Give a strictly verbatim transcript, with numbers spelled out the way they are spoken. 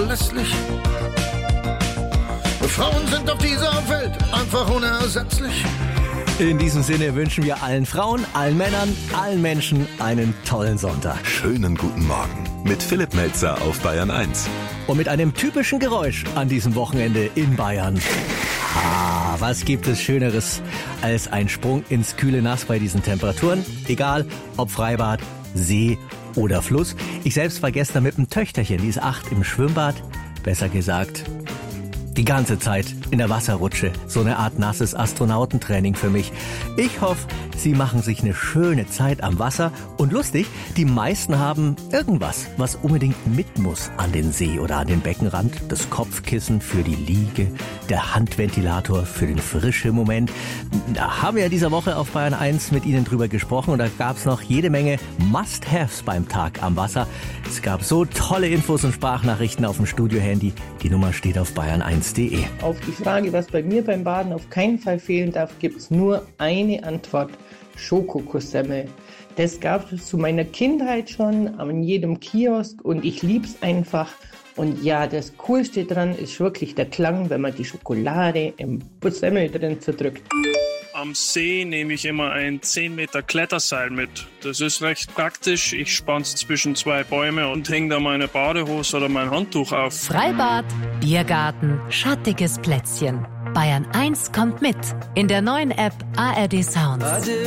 verlässlich. Frauen sind auf dieser Welt einfach unersetzlich. In diesem Sinne wünschen wir allen Frauen, allen Männern, allen Menschen einen tollen Sonntag. Schönen guten Morgen mit Philipp Melzer auf Bayern eins. Und mit einem typischen Geräusch an diesem Wochenende in Bayern. Ah, was gibt es Schöneres als ein Sprung ins kühle Nass bei diesen Temperaturen? Egal, ob Freibad, See oder Fluss. Ich selbst war gestern mit dem Töchterchen, die ist acht, im Schwimmbad. Besser gesagt, die ganze Zeit in der Wasserrutsche. So eine Art nasses Astronautentraining für mich. Ich hoffe, Sie machen sich eine schöne Zeit am Wasser. Und lustig, die meisten haben irgendwas, was unbedingt mit muss an den See oder an den Beckenrand. Das Kopfkissen für die Liege, der Handventilator für den frischen Moment. Da haben wir ja diese Woche auf Bayern eins mit Ihnen drüber gesprochen. Und da gab es noch jede Menge Must-Haves beim Tag am Wasser. Es gab so tolle Infos und Sprachnachrichten auf dem Studio-Handy. Die Nummer steht auf bayern eins punkt de. Auf die Frage, was bei mir beim Baden auf keinen Fall fehlen darf, gibt es nur eine Antwort: Schokokosemmel. Das gab es zu meiner Kindheit schon an jedem Kiosk und ich lieb's einfach. Und ja, das Coolste dran ist wirklich der Klang, wenn man die Schokolade im Semmel drin zerdrückt. Am See nehme ich immer ein zehn Meter Kletterseil mit. Das ist recht praktisch. Ich spanne es zwischen zwei Bäume und hänge da meine Badehose oder mein Handtuch auf. Freibad, Biergarten, schattiges Plätzchen. Bayern eins kommt mit in der neuen App A R D Sounds.